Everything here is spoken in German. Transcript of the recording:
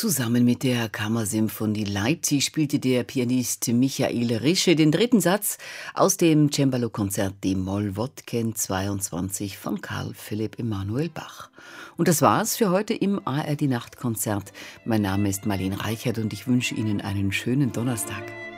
Zusammen mit der Kammersymphonie Leipzig spielte der Pianist Michael Rische den dritten Satz aus dem Cembalo-Konzert D-Moll Wodken 22 von Carl Philipp Emanuel Bach. Und das war's für heute im ARD Nachtkonzert. Mein Name ist Marlene Reichert und ich wünsche Ihnen einen schönen Donnerstag.